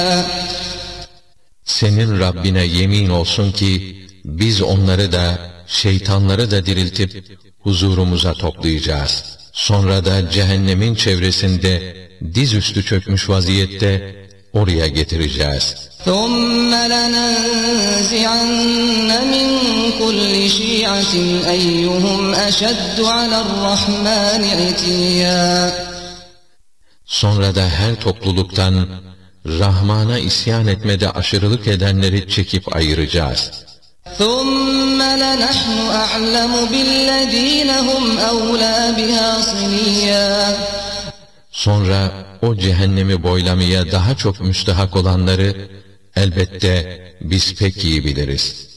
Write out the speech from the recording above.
Senin Rabbine yemin olsun ki biz onları da şeytanları da diriltip huzurumuza toplayacağız. Sonra da cehennemin çevresinde dizüstü çökmüş vaziyette oraya getireceğiz. ثُمَّ لَنَنزِعَنَّ مِنْ كُلِّ شِيعَةٍ أَيُّهُمْ أَشَدُّ عَلَى الرَّحْمَنِ عِتِيًّا. Sonra da her topluluktan Rahman'a isyan etmede aşırılık edenleri çekip ayıracağız. ثُمَّ لَنَحْنُ أَعْلَمُ بِالَّذ۪ينَ هُمْ أَوْلَى بِهَا صِلِيًّا. Sonra o cehennemi boylamaya daha çok müstahak olanları elbette biz pek iyi biliriz.